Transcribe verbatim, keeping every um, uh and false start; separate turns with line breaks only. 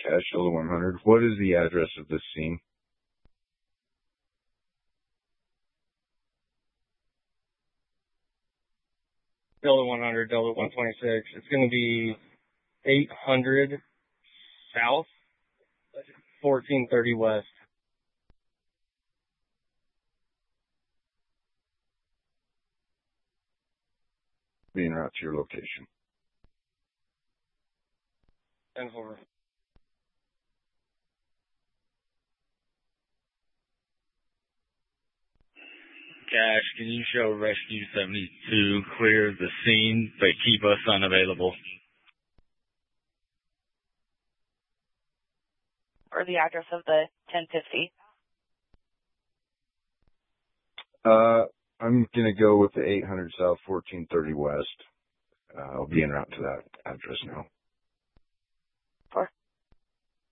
Cash Delta one hundred. What is the address of this scene?
Delta one hundred, Delta one twenty-six. It's going to be eight hundred South, fourteen thirty West.
Being route to your location.
ten four.
Cash, can you show Rescue seventy-two clear the scene, but keep us unavailable?
Or the address of the ten fifty?
Uh, I'm going to go with the eight hundred South, fourteen thirty West. Uh, I'll be en route to that address now.